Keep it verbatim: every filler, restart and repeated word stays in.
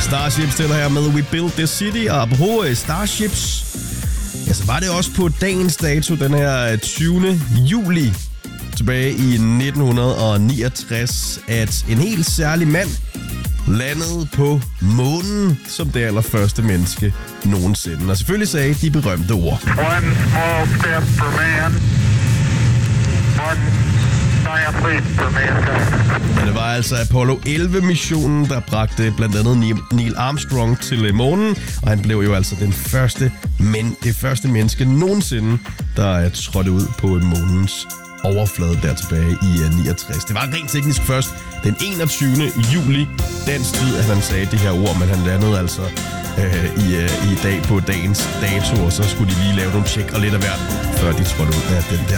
Starship stiller her med We Built This City, og apropos Starships, ja, så var det også på dagens dato, den her tyvende juli tilbage i nitten niogtres, at en helt særlig mand landede på månen som det allerførste menneske nogensinde. Og selvfølgelig sagde de berømte ord. One small step for man, one giant leap for mankind. Men det var altså Apollo elleve-missionen, der bragte blandt andet Neil Armstrong til månen, og han blev jo altså den første, men det første menneske nogensinde, der trådte ud på månens overflade der tilbage i niogtres. Det var rent teknisk først den enogtyvende juli dansk tid, at han sagde det her ord, men han landede altså øh, i, øh, i dag på dagens dato, og så skulle de lige lave nogle tjek og lidt af hvert, før de trådte ud af den der